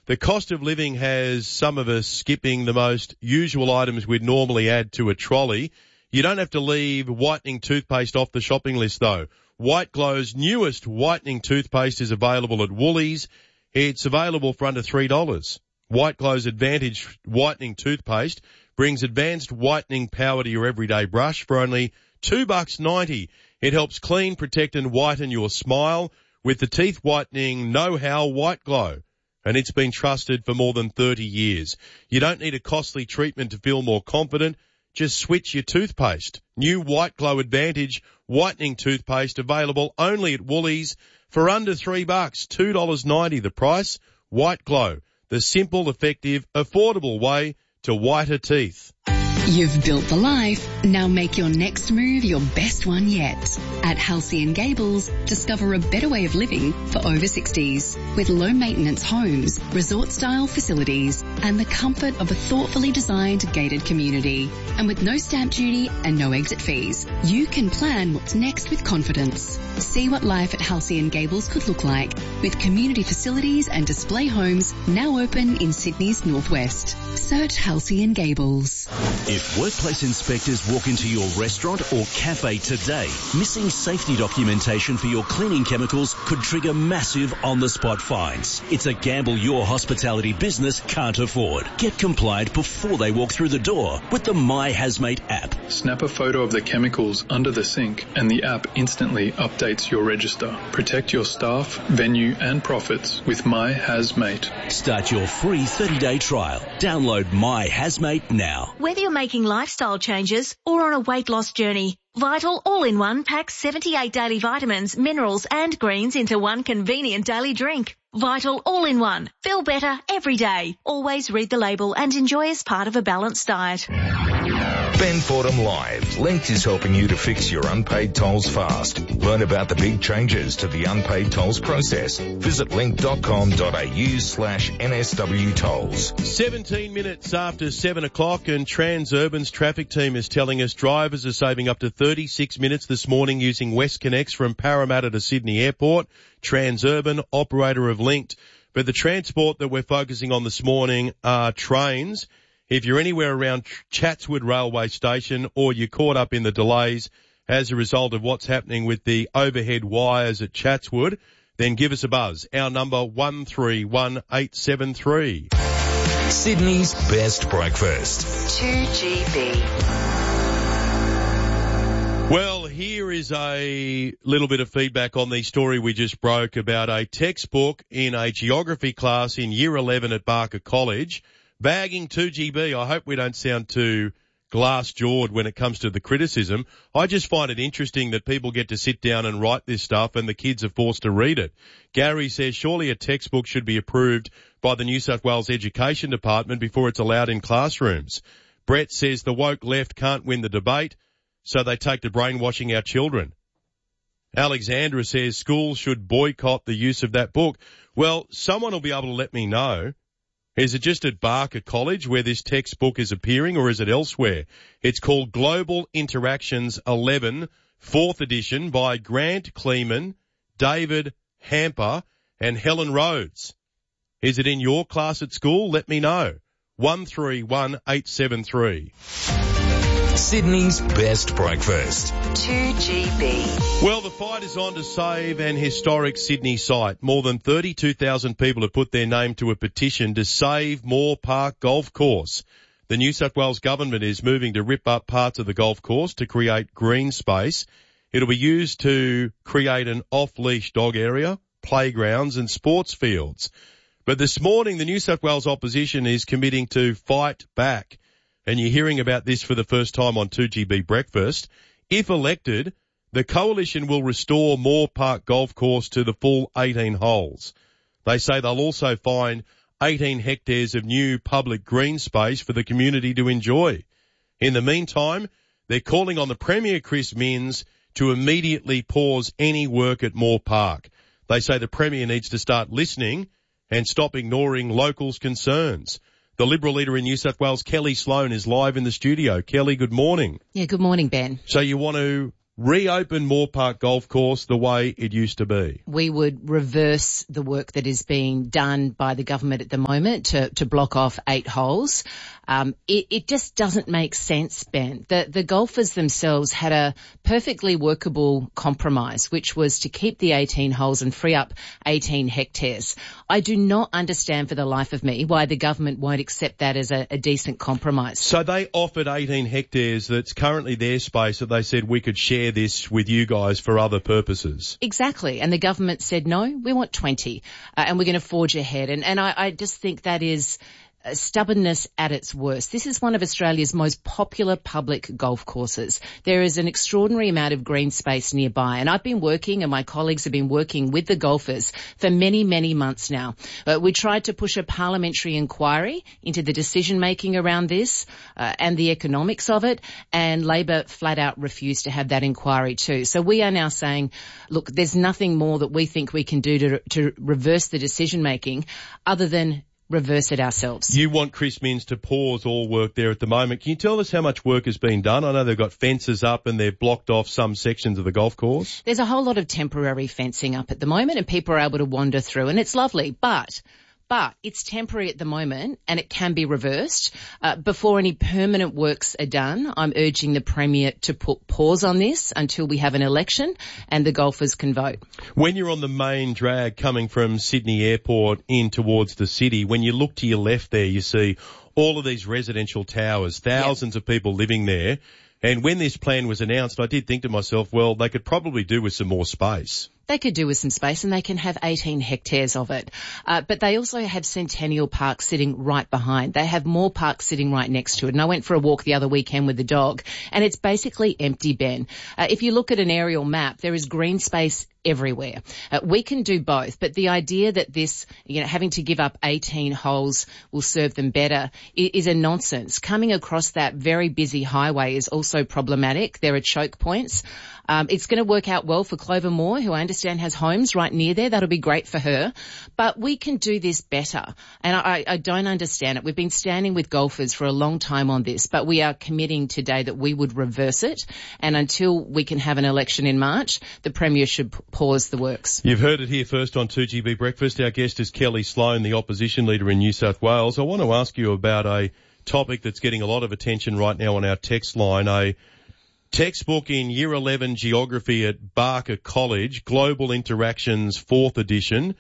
The cost of living has some of us skipping the most usual items we'd normally add to a trolley. You don't have to leave whitening toothpaste off the shopping list though. White Glow's newest whitening toothpaste is available at Woolies. It's available for under $3. White Glow's Advantage whitening toothpaste brings advanced whitening power to your everyday brush for only $2.90. It helps clean, protect and whiten your smile with the teeth whitening know-how White Glow. And it's been trusted for more than 30 years. You don't need a costly treatment to feel more confident. Just switch your toothpaste. New White Glow Advantage whitening toothpaste available only at Woolies for under $3, $2.90 the price. White Glow, the simple, effective, affordable way to whiter teeth. You've built the life. Now make your next move your best one yet. At Halcyon and Gables, discover a better way of living for over 60s with low maintenance homes, resort style facilities and the comfort of a thoughtfully designed gated community. And with no stamp duty and no exit fees, you can plan what's next with confidence. See what life at Halcyon and Gables could look like with community facilities and display homes now open in Sydney's northwest. Search Halcyon and Gables. If workplace inspectors walk into your restaurant or cafe today, missing safety documentation for your cleaning chemicals could trigger massive on-the-spot fines. It's a gamble your hospitality business can't afford. Get compliant before they walk through the door with the My Hazmate app. Snap a photo of the chemicals under the sink and the app instantly updates your register. Protect your staff, venue and profits with My Hazmate. Start your free 30-day trial. Download My Hazmate now. Whether you're making lifestyle changes or on a weight loss journey, Vital All-in-One packs 78 daily vitamins, minerals and greens into one convenient daily drink. Vital All-in-One. Feel better every day. Always read the label and enjoy as part of a balanced diet. Ben Fordham Live. Linked is helping you to fix your unpaid tolls fast. Learn about the big changes to the unpaid tolls process. Visit link.com.au/NSW tolls. 17 minutes after 7 o'clock and Transurban's traffic team is telling us drivers are saving up to 36 minutes this morning using WestConnex from Parramatta to Sydney Airport. Transurban, operator of Linked. But the transport that we're focusing on this morning are trains. If you're anywhere around Chatswood Railway Station or you're caught up in the delays as a result of what's happening with the overhead wires at Chatswood, then give us a buzz. Our number 131873. Sydney's best breakfast. 2GB. Well, here is a little bit of feedback on the story we just broke about a textbook in a geography class in Year 11 at Barker College. Bagging 2GB. I hope we don't sound too glass-jawed when it comes to the criticism. I just find it interesting that people get to sit down and write this stuff and the kids are forced to read it. Gary says surely a textbook should be approved by the New South Wales Education Department before it's allowed in classrooms. Brett says the woke left can't win the debate, so they take to brainwashing our children. Alexandra says schools should boycott the use of that book. Well, someone will be able to let me know. Is it just at Barker College where this textbook is appearing, or is it elsewhere? It's called Global Interactions 11, 4th edition by Grant Kleeman, David Hamper and Helen Rhodes. Is it in your class at school? Let me know. 131873. Sydney's best breakfast. 2GB. Well, the fight is on to save an historic Sydney site. More than 32,000 people have put their name to a petition to save Moore Park Golf Course. The New South Wales government is moving to rip up parts of the golf course to create green space. It'll be used to create an off-leash dog area, playgrounds and sports fields. But this morning, the New South Wales opposition is committing to fight back. And you're hearing about this for the first time on 2GB Breakfast. If elected, the coalition will restore Moore Park Golf Course to the full 18 holes. They say they'll also find 18 hectares of new public green space for the community to enjoy. In the meantime, they're calling on the Premier, Chris Minns, to immediately pause any work at Moore Park. They say the Premier needs to start listening and stop ignoring locals' concerns. The Liberal leader in New South Wales, Kelly Sloan, is live in the studio. Kelly, good morning. Yeah, good morning, Ben. So you want to reopen Moore Park Golf Course the way it used to be? We would reverse the work that is being done by the government at the moment to block off 8 holes. It just doesn't make sense, Ben. The golfers themselves had a perfectly workable compromise, which was to keep the 18 holes and free up 18 hectares. I do not understand for the life of me why the government won't accept that as a decent compromise. So they offered 18 hectares that's currently their space that they said we could share this with you guys for other purposes. Exactly. And the government said, no, we want 20 and we're going to forge ahead. And I just think that is stubbornness at its worst. This is one of Australia's most popular public golf courses. There is an extraordinary amount of green space nearby, and I've been working, and my colleagues have been working with the golfers for many, many months now. We tried to push a parliamentary inquiry into the decision-making around this and the economics of it, and Labor flat out refused to have that inquiry too. So we are now saying, look, there's nothing more that we think we can do to reverse the decision-making other than reverse it ourselves. You want Chris Minns to pause all work there at the moment. Can you tell us how much work has been done? I know they've got fences up and they've blocked off some sections of the golf course. There's a whole lot of temporary fencing up at the moment and people are able to wander through and it's lovely, but it's temporary at the moment and it can be reversed. Before any permanent works are done, I'm urging the Premier to put pause on this until we have an election and the golfers can vote. When you're on the main drag coming from Sydney Airport in towards the city, when you look to your left there, you see all of these residential towers, thousands of people living there. And when this plan was announced, I did think to myself, well, they could probably do with some more space. They could do with some space and they can have 18 hectares of it. But they also have Centennial Park sitting right behind. They have Moore Park sitting right next to it. And I went for a walk the other weekend with the dog and it's basically empty, Ben. If you look at an aerial map, there is green space everywhere. We can do both, but the idea that this, having to give up 18 holes will serve them better is a nonsense. Coming across that very busy highway is also problematic. There are choke points. It's going to work out well for Clover Moore, who I understand has homes right near there. That'll be great for her. But we can do this better. And I don't understand it. We've been standing with golfers for a long time on this, but we are committing today that we would reverse it. And until we can have an election in March, the Premier should pause the works. You've heard it here first on 2GB Breakfast. Our guest is Kelly Sloan, the opposition leader in New South Wales. I want to ask you about a topic that's getting a lot of attention right now on our text line, a textbook in Year 11 Geography at Barker College, Global Interactions 4th edition.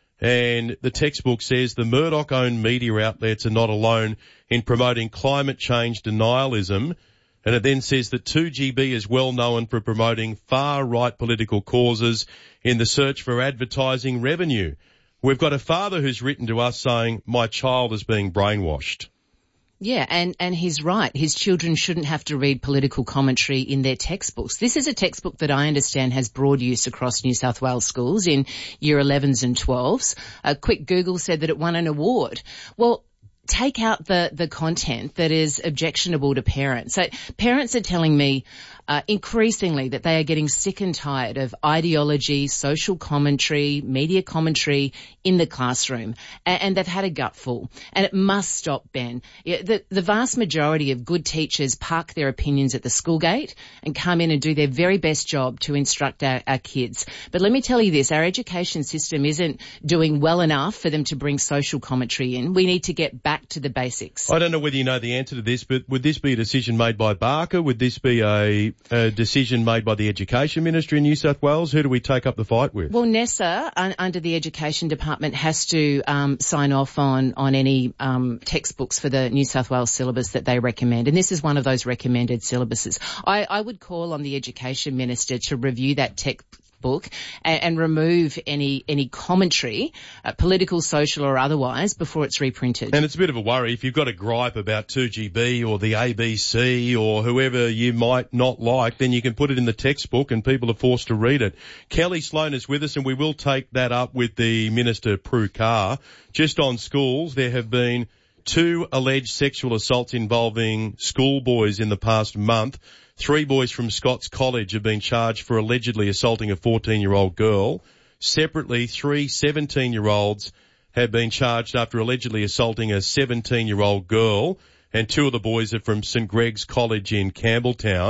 And the textbook says the Murdoch-owned media outlets are not alone in promoting climate change denialism. And it then says that 2GB is well known for promoting far-right political causes in the search for advertising revenue. We've got a father who's written to us saying, my child is being brainwashed. Yeah, and he's right. His children shouldn't have to read political commentary in their textbooks. This is a textbook that I understand has broad use across New South Wales schools in Year 11s and 12s. A quick Google said that it won an award. Well, take out the content that is objectionable to parents. So parents are telling me increasingly that they are getting sick and tired of ideology, social commentary, media commentary in the classroom, and they've had a gutful. And it must stop, Ben. The vast majority of good teachers park their opinions at the school gate and come in and do their very best job to instruct our kids. But let me tell you this, our education system isn't doing well enough for them to bring social commentary in. We need to get back to the basics. I don't know whether you know the answer to this, but would this be a decision made by Barker? Would this be a decision made by the Education Ministry in New South Wales? Who do we take up the fight with? Well, NESA, under the Education Department, has to sign off on any textbooks for the New South Wales syllabus that they recommend. And this is one of those recommended syllabuses. I would call on the Education Minister to review that textbook and remove any commentary, political, social or otherwise, before it's reprinted. And it's a bit of a worry. If you've got a gripe about 2GB or the ABC or whoever you might not like, then you can put it in the textbook and people are forced to read it. Kelly Sloan is with us and we will take that up with the Minister, Prue Carr. Just on schools, there have been 2 alleged sexual assaults involving schoolboys in the past month. 3 boys from Scots College have been charged for allegedly assaulting a 14-year-old girl. Separately, 3 17-year-olds have been charged after allegedly assaulting a 17-year-old girl, and 2 of the boys are from St Greg's College in Campbelltown.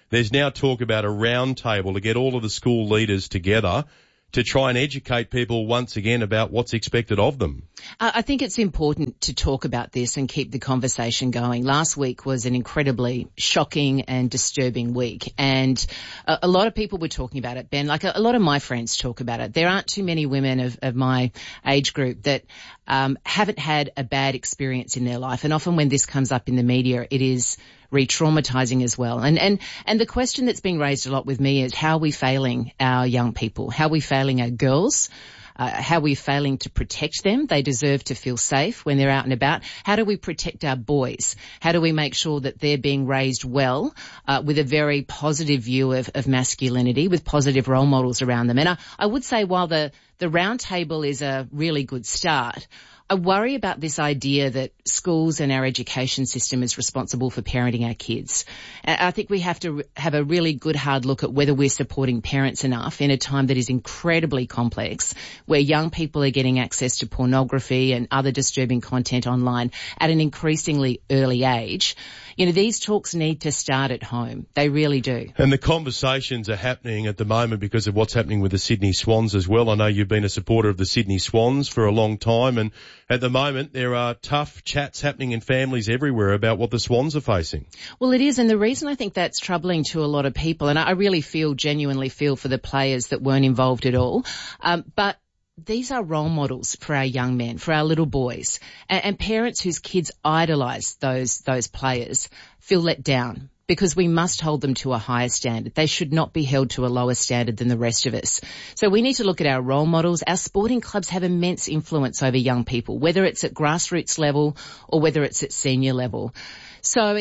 there's now talk about a round table to get all of the school leaders together to try and educate people once again about what's expected of them. I think it's important to talk about this and keep the conversation going. Last week was an incredibly shocking and disturbing week, and a lot of people were talking about it, Ben. Like a lot of my friends talk about it. There aren't too many women of my age group that haven't had a bad experience in their life, and often when this comes up in the media, it is re-traumatizing as well. And the question that's being raised a lot with me is, how are we failing our young people? How are we failing our girls? How are we failing to protect them? They deserve to feel safe when they're out and about. How do we protect our boys? How do we make sure that they're being raised well, with a very positive view of masculinity, with positive role models around them? And I would say while the round table is a really good start, I worry about this idea that schools and our education system is responsible for parenting our kids. I think we have to have a really good hard look at whether we're supporting parents enough in a time that is incredibly complex, where young people are getting access to pornography and other disturbing content online at an increasingly early age. You know, these talks need to start at home. They really do. And the conversations are happening at the moment because of what's happening with the Sydney Swans as well. I know you've been a supporter of the Sydney Swans for a long time, and at the moment there are tough chats happening in families everywhere about what the Swans are facing. Well, it is, and the reason I think that's troubling to a lot of people, and I really genuinely feel for the players that weren't involved at all, but these are role models for our young men, for our little boys, and parents whose kids idolise those players feel let down, because we must hold them to a higher standard. They should not be held to a lower standard than the rest of us. So we need to look at our role models. Our sporting clubs have immense influence over young people, whether it's at grassroots level or whether it's at senior level. So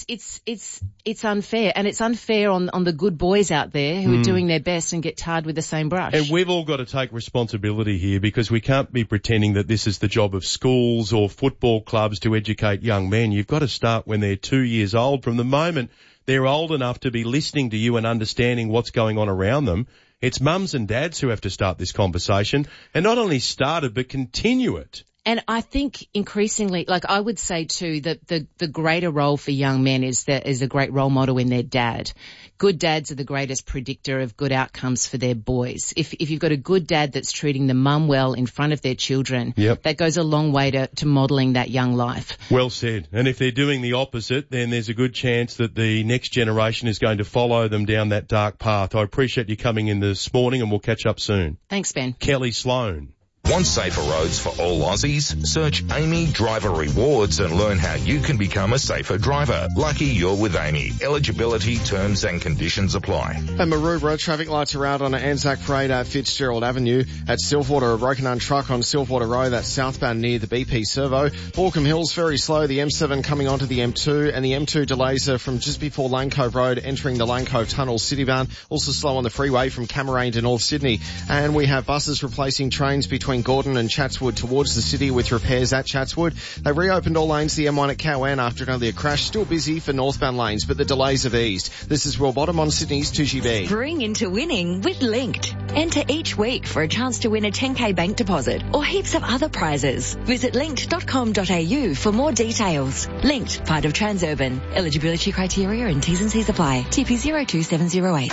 it's unfair, and it's unfair on the good boys out there who are doing their best and get tarred with the same brush. And we've all got to take responsibility here, because we can't be pretending that this is the job of schools or football clubs to educate young men. You've got to start when they're 2 years old. From the moment they're old enough to be listening to you and understanding what's going on around them, it's mums and dads who have to start this conversation, and not only start it but continue it. And I think increasingly, like I would say too, that the greater role for young men is a great role model in their dad. Good dads are the greatest predictor of good outcomes for their boys. If you've got a good dad that's treating the mum well in front of their children, that goes a long way to modelling that young life. Well said. And if they're doing the opposite, then there's a good chance that the next generation is going to follow them down that dark path. I appreciate you coming in this morning, and we'll catch up soon. Thanks, Ben. Kelly Sloan. Want safer roads for all Aussies? Search Amy Driver Rewards and learn how you can become a safer driver. Lucky you're with Amy. Eligibility, terms and conditions apply. At Maroubra, traffic lights are out on Anzac Parade at Fitzgerald Avenue. At Silverwater, a broken-armed truck on Silverwater Road, that's southbound near the BP Servo. Baulkham Hills, very slow. The M7 coming onto the M2, and the M2 delays are from just before Lane Cove Road, entering the Lane Cove Tunnel citybound. Also slow on the freeway from Camarine to North Sydney. And we have buses replacing trains between Gordon and Chatswood towards the city with repairs at Chatswood. They reopened all lanes the M1 at Cowan after an earlier crash. Still busy for northbound lanes, but the delays have eased. This is Will Bottom on Sydney's 2GB. Spring into winning with Linked. Enter each week for a chance to win a 10K bank deposit or heaps of other prizes. Visit linked.com.au for more details. Linked, part of Transurban. Eligibility criteria and T's and C's apply. TP 02708.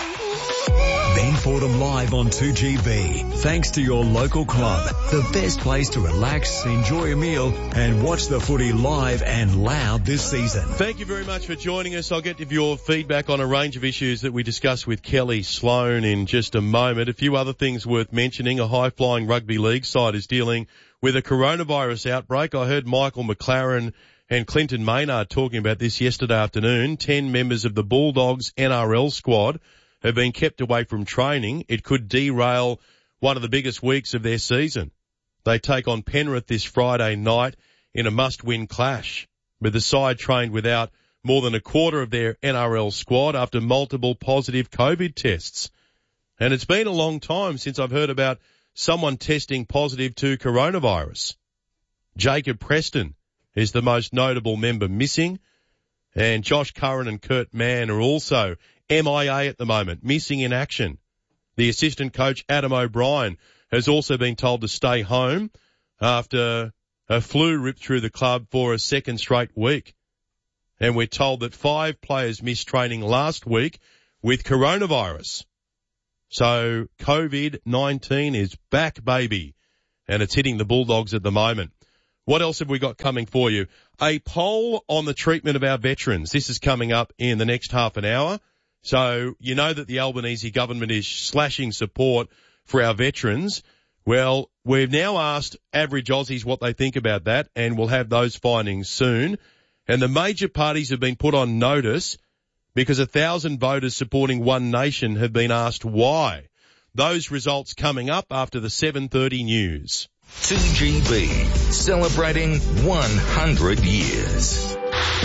Ben Fordham live on 2GB. Thanks to your local club. The best place to relax, enjoy a meal and watch the footy live and loud this season. Thank you very much for joining us. I'll get to your feedback on a range of issues that we discussed with Kelly Sloan in just a moment. A few other things worth mentioning. A high-flying rugby league side is dealing with a coronavirus outbreak. I heard Michael McLaren and Clinton Maynard talking about this yesterday afternoon. 10 members of the Bulldogs NRL squad have been kept away from training. It could derail one of the biggest weeks of their season. They take on Penrith this Friday night in a must-win clash, with the side trained without more than a quarter of their NRL squad after multiple positive COVID tests. And it's been a long time since I've heard about someone testing positive to coronavirus. Jacob Preston is the most notable member missing, and Josh Curran and Kurt Mann are also MIA at the moment, missing in action. The assistant coach, Adam O'Brien, has also been told to stay home after a flu ripped through the club for a second straight week. And we're told that 5 players missed training last week with coronavirus. So COVID-19 is back, baby, and it's hitting the Bulldogs at the moment. What else have we got coming for you? A poll on the treatment of our veterans. This is coming up in the next half an hour. So you know that the Albanese government is slashing support for our veterans. Well, we've now asked average Aussies what they think about that, and we'll have those findings soon. And the major parties have been put on notice because 1,000 voters supporting One Nation have been asked why. Those results coming up after the 7:30 news. 2GB, celebrating 100 years.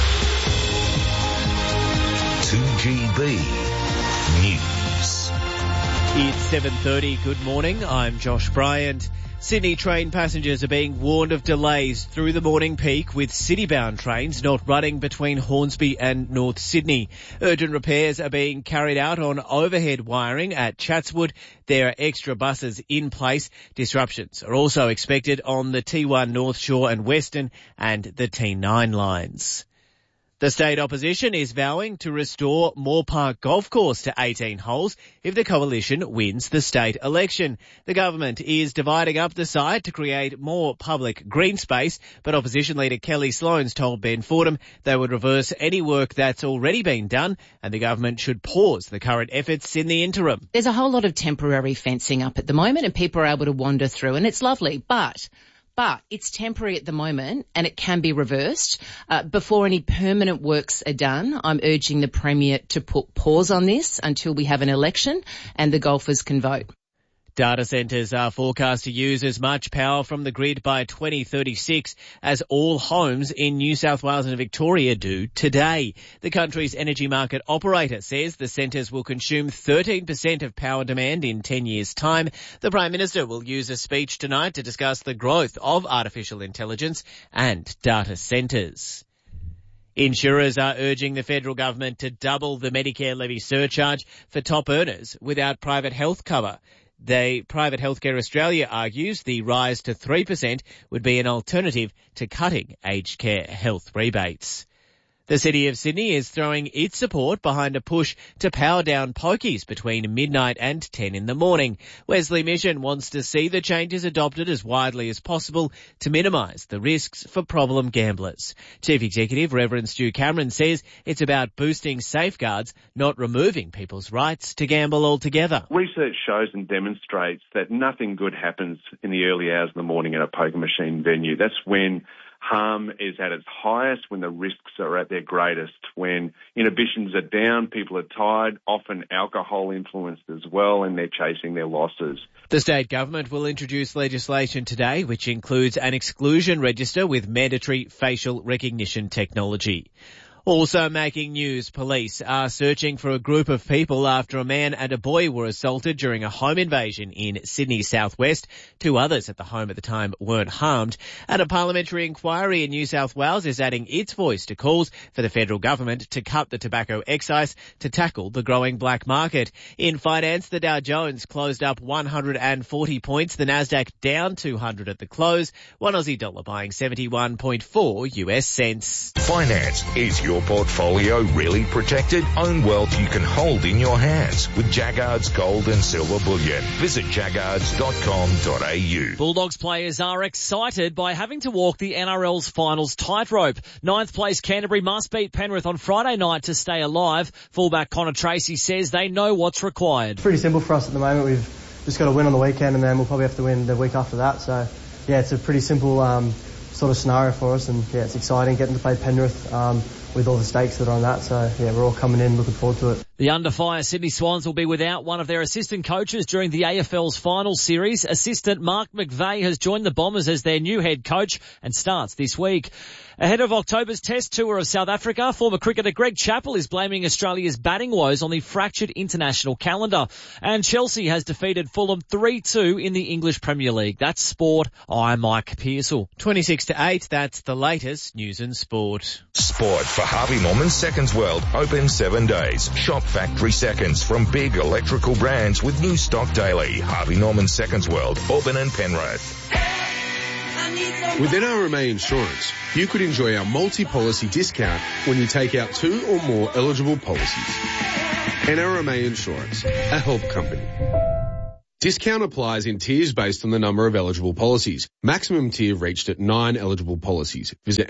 2GB News. It's 7:30. Good morning. I'm Josh Bryant. Sydney train passengers are being warned of delays through the morning peak, with city-bound trains not running between Hornsby and North Sydney. Urgent repairs are being carried out on overhead wiring at Chatswood. There are extra buses in place. Disruptions are also expected on the T1 North Shore and Western and the T9 lines. The state opposition is vowing to restore Moore Park Golf Course to 18 holes if the coalition wins the state election. The government is dividing up the site to create more public green space, but opposition leader Kelly Sloan's told Ben Fordham they would reverse any work that's already been done, and the government should pause the current efforts in the interim. There's a whole lot of temporary fencing up at the moment, and people are able to wander through, and it's lovely, but it's temporary at the moment and it can be reversed. Before any permanent works are done, I'm urging the Premier to put pause on this until we have an election and the golfers can vote. Data centres are forecast to use as much power from the grid by 2036 as all homes in New South Wales and Victoria do today. The country's energy market operator says the centres will consume 13% of power demand in 10 years' time. The Prime Minister will use a speech tonight to discuss the growth of artificial intelligence and data centres. Insurers are urging the federal government to double the Medicare levy surcharge for top earners without private health cover. The Private Healthcare Australia argues the rise to 3% would be an alternative to cutting aged care health rebates. The City of Sydney is throwing its support behind a push to power down pokies between midnight and 10 in the morning. Wesley Mission wants to see the changes adopted as widely as possible to minimise the risks for problem gamblers. Chief Executive Reverend Stu Cameron says it's about boosting safeguards, not removing people's rights to gamble altogether. Research shows and demonstrates that nothing good happens in the early hours of the morning at a poker machine venue. That's when harm is at its highest, when the risks are at their greatest, when inhibitions are down, people are tired, often alcohol influenced as well, and they're chasing their losses. The state government will introduce legislation today which includes an exclusion register with mandatory facial recognition technology. Also making news, police are searching for a group of people after a man and a boy were assaulted during a home invasion in Sydney southwest. 2 others at the home at the time weren't harmed. And a parliamentary inquiry in New South Wales is adding its voice to calls for the federal government to cut the tobacco excise to tackle the growing black market. In finance, the Dow Jones closed up 140 points, the Nasdaq down 200 at the close, one Aussie dollar buying 71.4 US cents. Finance is your portfolio really protected? Own wealth you can hold in your hands with Jaggards Gold and Silver Bullion. Visit jaggards.com.au. Bulldogs players are excited by having to walk the NRL's finals tightrope. 9th place Canterbury must beat Penrith on Friday night to stay alive. Fullback Connor Tracy says they know what's required. It's pretty simple for us at the moment. We've just got to win on the weekend and then we'll probably have to win the week after that. So, yeah, it's a pretty simple sort of scenario for us, and yeah, it's exciting getting to play Penrith with all the stakes that are on that. So yeah, we're all coming in looking forward to it. The under fire Sydney Swans will be without one of their assistant coaches during the AFL's final series. Assistant Mark McVeigh has joined the Bombers as their new head coach and starts this week. Ahead of October's Test tour of South Africa, former cricketer Greg Chappell is blaming Australia's batting woes on the fractured international calendar. And Chelsea has defeated Fulham 3-2 in the English Premier League. That's sport. I'm Mike Pearsall. 26-8, that's the latest news and sport. Sport for Harvey Norman Seconds World, open 7 days. Shop factory seconds from big electrical brands with new stock daily. Harvey Norman Seconds World, Auburn and Penrith. With NRMA Insurance, you could enjoy our multi-policy discount when you take out 2 or more eligible policies. NRMA Insurance, a help company. Discount applies in tiers based on the number of eligible policies. Maximum tier reached at 9 eligible policies. Visit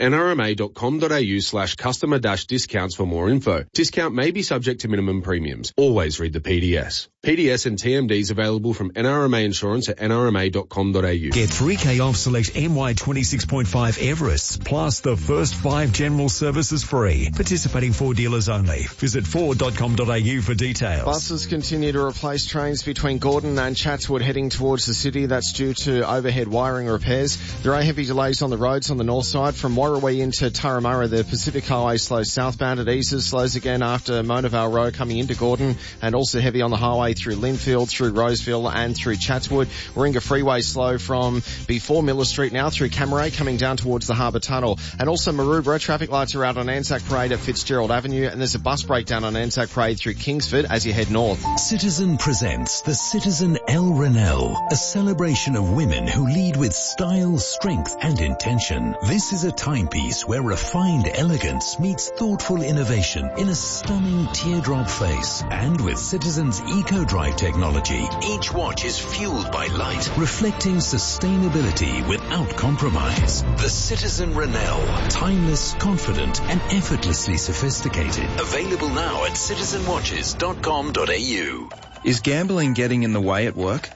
nrma.com.au/customer-discounts for more info. Discount may be subject to minimum premiums. Always read the PDS. PDS and TMDs available from NRMA Insurance at nrma.com.au. Get 3K off select MY 26.5 Everests, plus the first 5 general services free. Participating Ford dealers only. Visit ford.com.au for details. Buses continue to replace trains between Gordon and Chatswood heading towards the city. That's due to overhead wiring repairs. There are heavy delays on the roads on the north side. From Warrawee into Turramurra, the Pacific Highway slows southbound. It eases, slows again after Mona Vale Road coming into Gordon, and also heavy on the highway through Linfield, through Roseville and through Chatswood. Warringah Freeway slow from before Miller Street now through Camaray coming down towards the Harbour Tunnel. And also Maroubra, traffic lights are out on Anzac Parade at Fitzgerald Avenue, and there's a bus breakdown on Anzac Parade through Kingsford as you head north. Citizen presents the Citizen El Renelle, a celebration of women who lead with style, strength and intention. This is a timepiece where refined elegance meets thoughtful innovation in a stunning teardrop face. And with Citizen's EcoDrive technology, each watch is fueled by light, reflecting sustainability without compromise. The Citizen Renelle, timeless, confident and effortlessly sophisticated. Available now at citizenwatches.com.au. Is gambling getting in the way at work?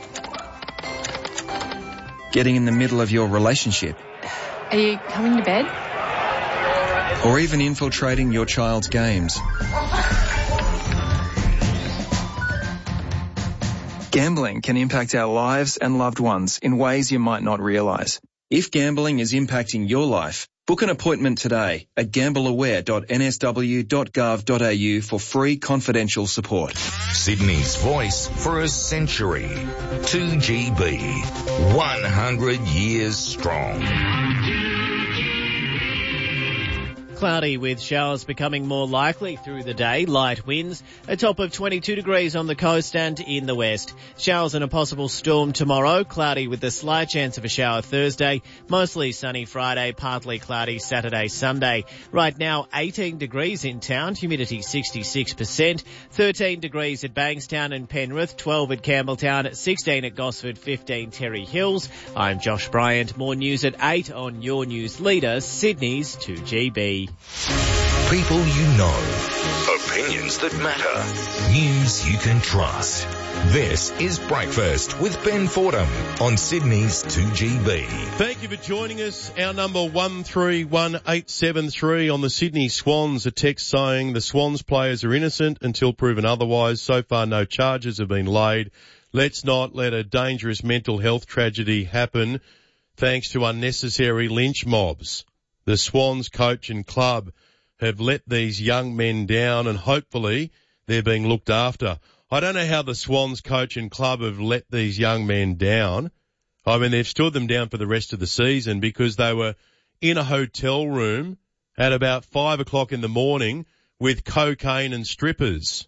Getting in the middle of your relationship? Are you coming to bed? Or even infiltrating your child's games? Gambling can impact our lives and loved ones in ways you might not realise. If gambling is impacting your life, book an appointment today at gambleaware.nsw.gov.au for free confidential support. Sydney's voice for a century. 2GB. 100 years strong. Cloudy with showers becoming more likely through the day. Light winds, a top of 22 degrees on the coast and in the west. Showers and a possible storm tomorrow. Cloudy with a slight chance of a shower Thursday. Mostly sunny Friday, partly cloudy Saturday, Sunday. Right now, 18 degrees in town, humidity 66%. 13 degrees at Bankstown and Penrith, 12 at Campbelltown, 16 at Gosford, 15 Terry Hills. I'm Josh Bryant. More news at 8 on your news leader, Sydney's 2GB. People you know. Opinions that matter. News you can trust. This is Breakfast with Ben Fordham on Sydney's 2GB. Thank you for joining us. Our number 131873 on the Sydney Swans. A text saying the Swans players are innocent until proven otherwise. So far no charges have been laid. Let's not let a dangerous mental health tragedy happen thanks to unnecessary lynch mobs. The Swans coach and club have let these young men down and hopefully they're being looked after. I don't know how the Swans coach and club have let these young men down. I mean, they've stood them down for the rest of the season because they were in a hotel room at about 5 o'clock in the morning with cocaine and strippers.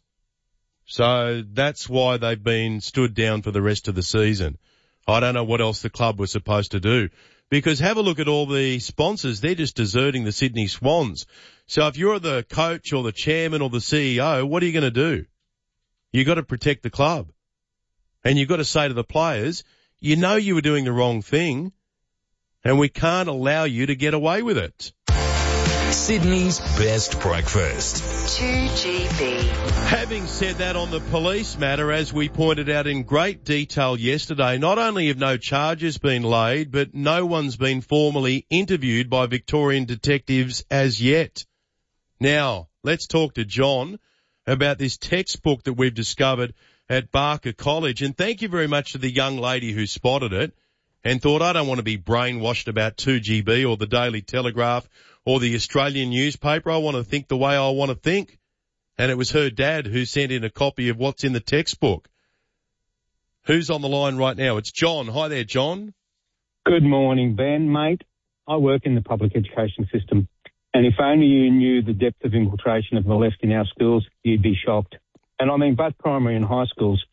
So that's why they've been stood down for the rest of the season. I don't know what else the club was supposed to do. Because have a look at all the sponsors. They're just deserting the Sydney Swans. So if you're the coach or the chairman or the CEO, what are you going to do? You've got to protect the club. And you've got to say to the players, you know you were doing the wrong thing, and we can't allow you to get away with it. Sydney's best breakfast. 2GB. Having said that on the police matter, as we pointed out in great detail yesterday, not only have no charges been laid, but no one's been formally interviewed by Victorian detectives as yet. Now, let's talk to John about this textbook that we've discovered at Barker College. And thank you very much to the young lady who spotted it and thought, I don't want to be brainwashed about 2GB or the Daily Telegraph or the Australian newspaper. I want to think the way I want to think. And it was her dad who sent in a copy of what's in the textbook. Who's on the line right now? It's John. Hi there, John. Good morning, Ben, mate. I work in the public education system, and if only you knew the depth of infiltration of the left in our schools, you'd be shocked. And I mean, both primary and high schools,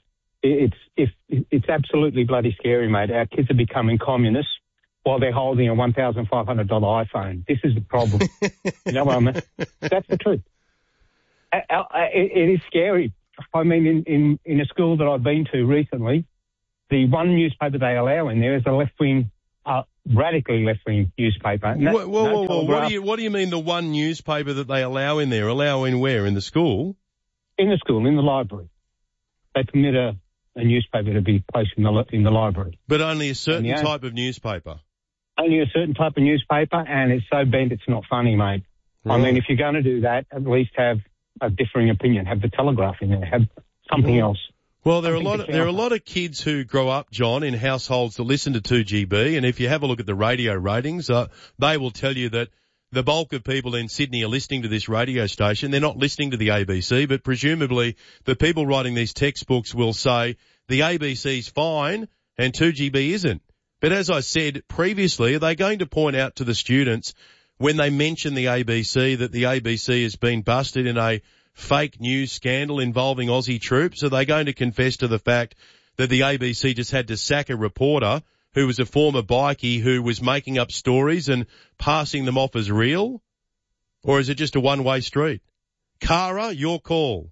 it's absolutely bloody scary, mate. Our kids are becoming communists while they're holding a $1,500 iPhone. This is the problem. You know what I mean? That's the truth. It is scary. I mean, in a school that I've been to recently, the one newspaper they allow in there is a left-wing, radically left-wing newspaper. Whoa. What do you mean the one newspaper that they allow in there? Allow in where? In the school? In the school, in the library. They permit a newspaper to be placed in the library. But only a certain type of newspaper? Only a certain type of newspaper, and it's so bent it's not funny, mate. Right. I mean, if you're going to do that, at least have a differing opinion. Have the Telegraph in there. Have something else. Well, there are a lot of kids who grow up, John, in households that listen to 2GB, and if you have a look at the radio ratings, they will tell you that the bulk of people in Sydney are listening to this radio station. They're not listening to the ABC, but presumably the people writing these textbooks will say the ABC's fine and 2GB isn't. But as I said previously, are they going to point out to the students when they mention the ABC that the ABC has been busted in a fake news scandal involving Aussie troops? Are they going to confess to the fact that the ABC just had to sack a reporter who was a former bikie who was making up stories and passing them off as real? Or is it just a one-way street? Cara, your call.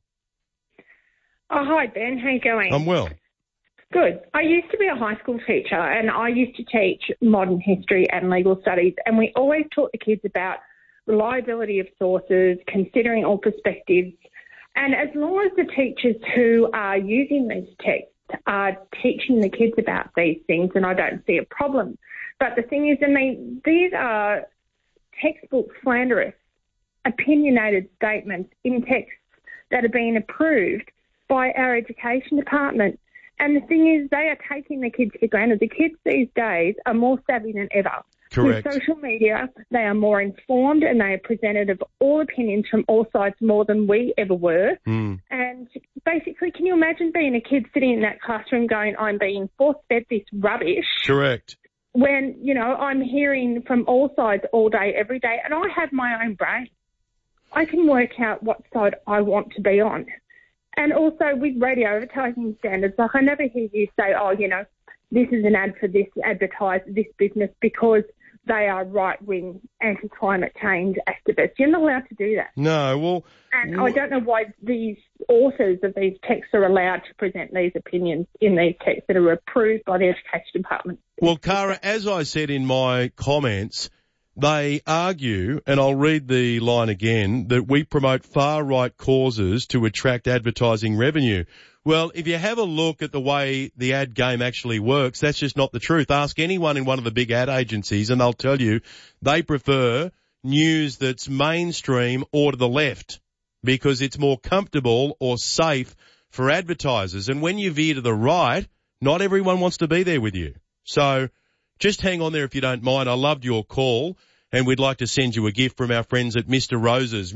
Oh, hi, Ben. How you going? I'm well. Good. I used to be a high school teacher, and I used to teach modern history and legal studies, and we always taught the kids about reliability of sources, considering all perspectives, and as long as the teachers who are using these texts are teaching the kids about these things, and I don't see a problem. But the thing is, I mean, these are textbook slanderous, opinionated statements in texts that are being approved by our education department. And the thing is, they are taking the kids for granted. The kids these days are more savvy than ever. Correct. With social media, they are more informed and they are presented of all opinions from all sides more than we ever were. And basically, can you imagine being a kid sitting in that classroom going, I'm being force-fed this rubbish? Correct. When, you know, I'm hearing from all sides all day, every day, and I have my own brain. I can work out what side I want to be on. And also with radio advertising standards, like I never hear you say, oh, you know, this is an ad for this this business because they are right-wing anti-climate change activists. You're not allowed to do that. No, well... And I don't know why these authors of these texts are allowed to present these opinions in these texts that are approved by the Education Department. Well, Cara, as I said in my comments, they argue, and I'll read the line again, that we promote far-right causes to attract advertising revenue. Well, if you have a look at the way the ad game actually works, that's just not the truth. Ask anyone in one of the big ad agencies and they'll tell you they prefer news that's mainstream or to the left because it's more comfortable or safe for advertisers. And when you veer to the right, not everyone wants to be there with you. So just hang on there if you don't mind. I loved your call and we'd like to send you a gift from our friends at Mr. Roses.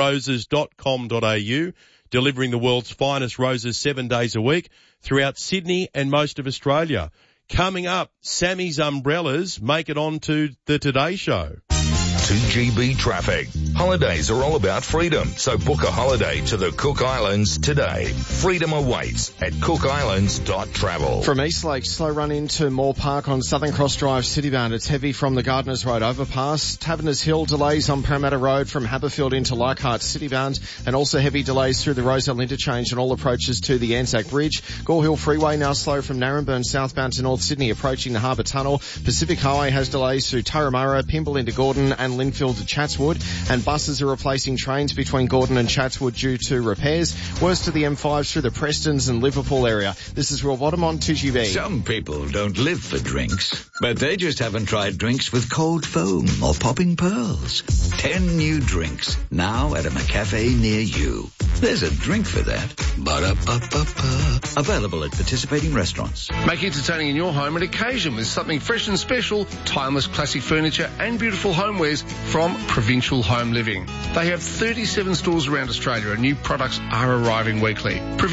MrRoses.com.au. Delivering the world's finest roses 7 days a week throughout Sydney and most of Australia. Coming up, Sammy's Umbrellas make it on to the Today Show. 2GB traffic. Holidays are all about freedom, so book a holiday to the Cook Islands today. Freedom awaits at cookislands.travel. From Eastlake, slow run into Moore Park on Southern Cross Drive citybound. It's heavy from the Gardeners Road overpass. Taverners Hill delays on Parramatta Road from Haberfield into Leichhardt citybound, and also heavy delays through the Roselle interchange and all approaches to the Anzac Bridge. Gore Hill Freeway now slow from Narrabeen southbound to North Sydney approaching the Harbour Tunnel. Pacific Highway has delays through Turramurra, Pymble into Gordon and Linfield to Chatswood, and buses are replacing trains between Gordon and Chatswood due to repairs. Worse to the M5s through the Prestons and Liverpool area. This is Will Bottom on 2GB. Some people don't live for drinks, but they just haven't tried drinks with cold foam or popping pearls. 10 new drinks now at a McCafe near you. There's a drink for that. Ba-da-ba-ba-ba. Available at participating restaurants. Make entertaining in your home an occasion with something fresh and special, timeless classic furniture and beautiful homewares from Provincial Home Living. They have 37 stores around Australia and new products are arriving weekly.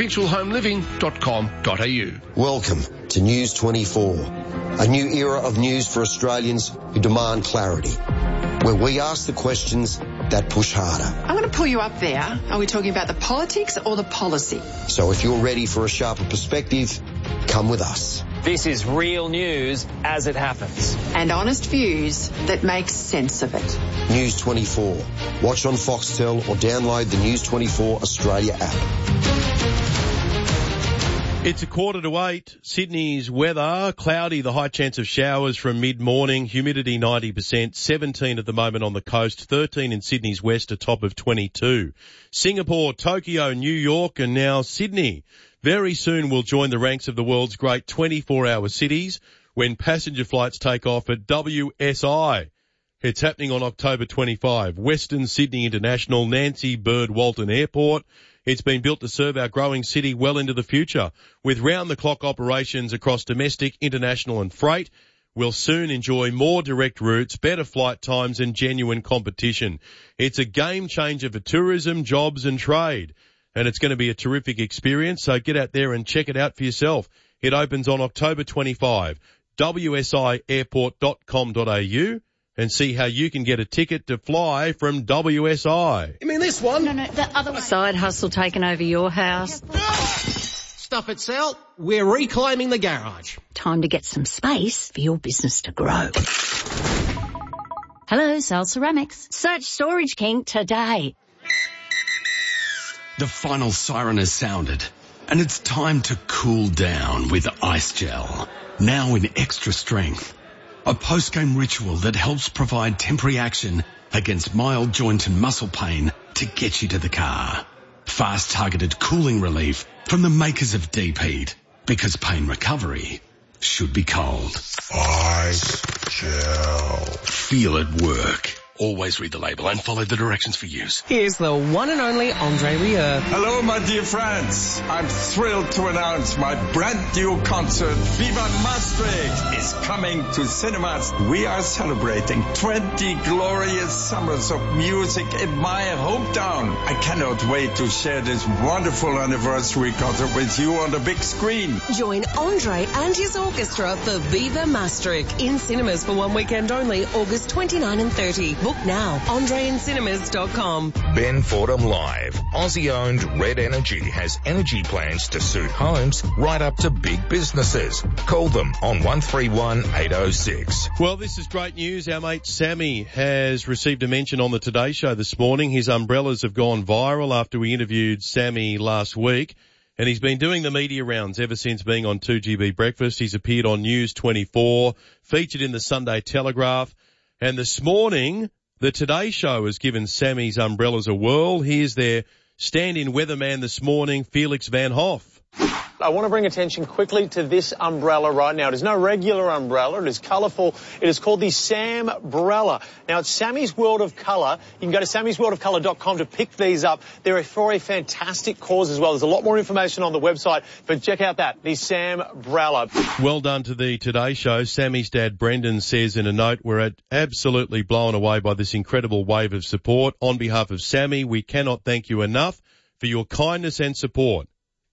provincialhomeliving.com.au. Welcome to News 24, a new era of news for Australians who demand clarity, where we ask the questions that push harder. I'm going to pull you up there. Are we talking about the politics or the policy? So if you're ready for a sharper perspective, come with us. This is real news as it happens. And honest views that make sense of it. News 24. Watch on Foxtel or download the News 24 Australia app. It's 7:45. Sydney's weather, cloudy, the high chance of showers from mid-morning, humidity 90%, 17 at the moment on the coast, 13 in Sydney's west, a top of 22. Singapore, Tokyo, New York and now Sydney. Very soon we'll join the ranks of the world's great 24-hour cities when passenger flights take off at WSI. It's happening on October 25. Western Sydney International, Nancy Bird Walton Airport. It's been built to serve our growing city well into the future. With round-the-clock operations across domestic, international and freight, we'll soon enjoy more direct routes, better flight times and genuine competition. It's a game changer for tourism, jobs and trade. And it's going to be a terrific experience, so get out there and check it out for yourself. It opens on October 25. wsiairport.com.au and see how you can get a ticket to fly from WSI. You mean this one? No, the other one. Side hustle taking over your house. Stuff it, Sal. We're reclaiming the garage. Time to get some space for your business to grow. Hello, Sal Ceramics. Search Storage King today. The final siren has sounded, and it's time to cool down with Ice Gel. Now in extra strength. A post-game ritual that helps provide temporary action against mild joint and muscle pain to get you to the car. Fast targeted cooling relief from the makers of Deep Heat, because pain recovery should be cold. Ice Gel. Feel it work. Always read the label and follow the directions for use. Here's the one and only Andre Rieu. Hello, my dear friends. I'm thrilled to announce my brand new concert, Viva Maastricht, is coming to cinemas. We are celebrating 20 glorious summers of music in my hometown. I cannot wait to share this wonderful anniversary concert with you on the big screen. Join Andre and his orchestra for Viva Maastricht in cinemas for one weekend only, August 29 and 30. Book now, andreincinemas.com. Ben Fordham Live. Aussie-owned Red Energy has energy plans to suit homes right up to big businesses. Call them on 131 806. Well, this is great news. Our mate Sammy has received a mention on the Today Show this morning. His umbrellas have gone viral after we interviewed Sammy last week. And he's been doing the media rounds ever since being on 2GB Breakfast. He's appeared on News 24, featured in the Sunday Telegraph. And this morning, the Today Show has given Sammy's umbrellas a whirl. Here's their stand-in weatherman this morning, Felix Van Hoff. I want to bring attention quickly to this umbrella right now. It is no regular umbrella. It is colourful. It is called the Sambrella. Now, it's Sammy's World of Colour. You can go to sammysworldofcolour.com to pick these up. They're for a fantastic cause as well. There's a lot more information on the website, but check out that, the Sambrella. Well done to the Today Show. Sammy's dad, Brendan, says in a note, we're absolutely blown away by this incredible wave of support. On behalf of Sammy, we cannot thank you enough for your kindness and support.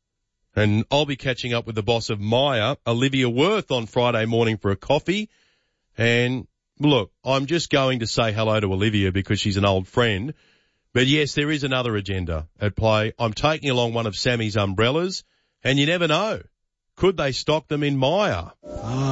And I'll be catching up with the boss of Myer, Olivia Worth, on Friday morning for a coffee. And look, I'm just going to say hello to Olivia because she's an old friend. But yes, there is another agenda at play. I'm taking along one of Sammy's umbrellas, and you never know. Could they stock them in Myer?